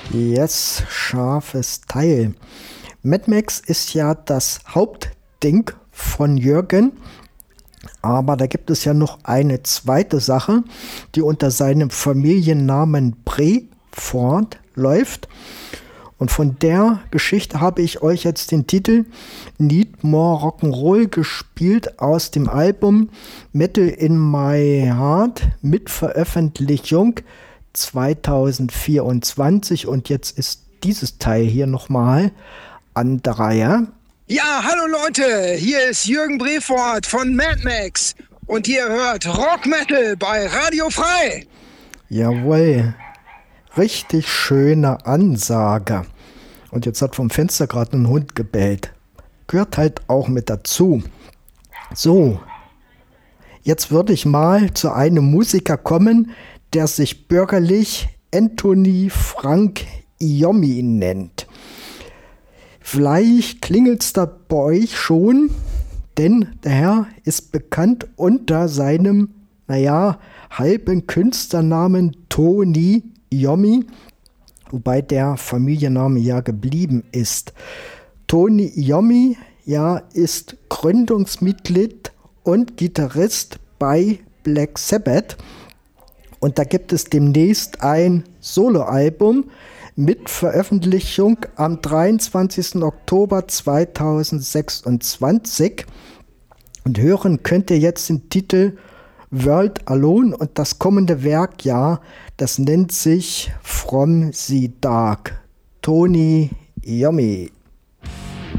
Yes, scharfes Teil. Mad Max ist ja das Hauptding von Jürgen, aber da gibt es ja noch eine zweite Sache, die unter seinem Familiennamen Breford läuft. Und von der Geschichte habe ich euch jetzt den Titel Need More Rock'n'Roll gespielt aus dem Album Metal in My Heart mit Veröffentlichung 2024. Und jetzt ist dieses Teil hier nochmal an der Reihe. Ja, hallo Leute, hier ist Jürgen Breford von Mad Max und ihr hört Rock Metal bei Radio Frei. Jawohl, richtig schöne Ansage. Und jetzt hat vom Fenster gerade ein Hund gebellt. Gehört halt auch mit dazu. So, jetzt würde ich mal zu einem Musiker kommen, der sich bürgerlich Anthony Frank Iommi nennt. Vielleicht klingelt's da bei euch schon, denn der Herr ist bekannt unter seinem, halben Künstlernamen Tony Iommi, wobei der Familienname ja geblieben ist. Tony Iommi, ist Gründungsmitglied und Gitarrist bei Black Sabbath. Und da gibt es demnächst ein Soloalbum mit Veröffentlichung am 23. Oktober 2026. Und hören könnt ihr jetzt den Titel World Alone und das kommende Werk, das nennt sich From the Dark. Tony Iommi.